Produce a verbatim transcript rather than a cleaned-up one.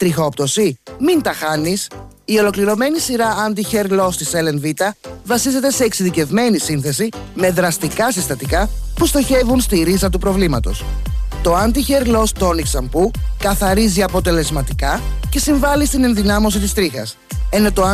Τριχόπτωση? Μην τα χάνεις! Η ολοκληρωμένη σειρά Anti-Hair Loss της Ellen Vita βασίζεται σε εξειδικευμένη σύνθεση με δραστικά συστατικά που στοχεύουν στη ρίζα του προβλήματος. Το Anti-Hair Loss Tonic Shampoo καθαρίζει αποτελεσματικά και συμβάλλει στην ενδυνάμωση της τρίχας, ενώ το